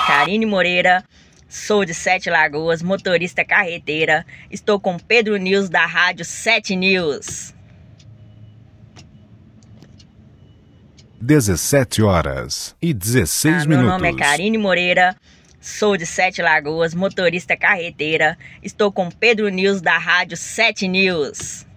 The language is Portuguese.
Karine Moreira, sou de Sete Lagoas, motorista carreteira. Estou com Pedro News da rádio 7 News. 17h16. Meu nome é Karine Moreira, sou de Sete Lagoas, motorista carreteira. Estou com Pedro News da rádio 7 News.